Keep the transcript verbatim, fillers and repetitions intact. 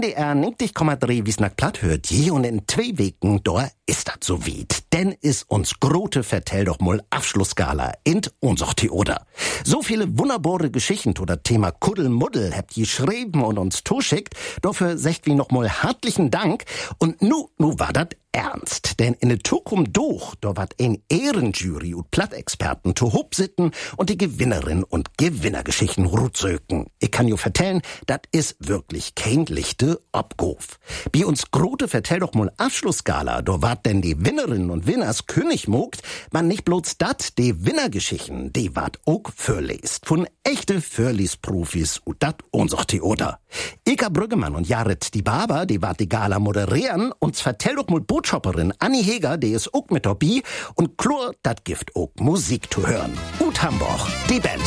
D R neunzig Komma drei Wiesnack platt hört je und in zwei Wegen da ist das so weit. Denn ist uns grote Vertell doch mal Abschlussgala in unser Theater. So viele wunderbare Geschichten oder Thema Kuddelmuddel habt ihr geschrieben und uns zuschickt. Dafür sagt wie noch mal herzlichen Dank. Und nu, nu war das ernst. Denn in der Zukunft doch, da wat ein Ehrenjury und Plattexperten zu Hub sitten und die Gewinnerin und Gewinnergeschichten rutsöken. Ich kann jo vertellen, das ist wirklich kein lichte Obguf. Bei uns grote Vertell doch mal Abschlussgala, da wart denn die Winnerinnen und Winners König mogt, man nicht bloß dat, die Winnergeschichten, die wart auch vorlest. Von echte Vorlesprofis und dat unser Theater. Eka Brüggemann und Jared die Barber, die wart die Gala moderieren, uns vertell doch mal Botschopperin Anni Heger, die ist auch mit dabei und Chlor, dat gibt auch Musik zu hören. Ut Hamburg, die Band.